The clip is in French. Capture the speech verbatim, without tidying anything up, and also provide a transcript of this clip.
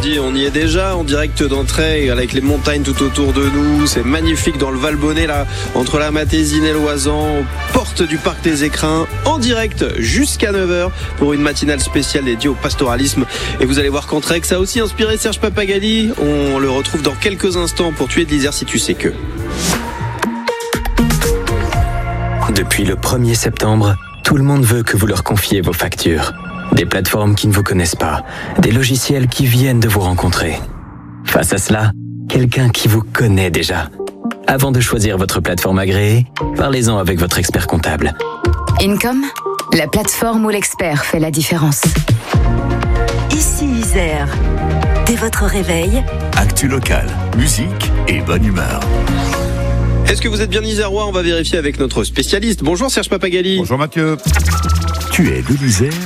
vendredi, on y est déjà en direct d'entrée avec les montagnes tout autour de nous. C'est magnifique dans le Valbonnet, là, entre la Matésine et l'Oisan, aux portes du Parc des Écrins, en direct jusqu'à neuf heures pour une matinale spéciale dédiée au pastoralisme. Et vous allez voir qu'Entrée, ça a aussi inspiré Serge Papagali. On le retrouve dans quelques instants pour Tuer de l'Isère si tu sais que. Depuis le premier septembre, tout le monde veut que vous leur confiez vos factures. Des plateformes qui ne vous connaissent pas, des logiciels qui viennent de vous rencontrer. Face à cela, quelqu'un qui vous connaît déjà. Avant de choisir votre plateforme agréée, parlez-en avec votre expert comptable. Income, la plateforme où l'expert fait la différence. Ici Isère. Dès votre réveil, actu local, musique et bonne humeur. Est-ce que vous êtes bien isérois ? On va vérifier avec notre spécialiste. Bonjour Serge Papagali. Bonjour Mathieu. Tu es de l'Isère ?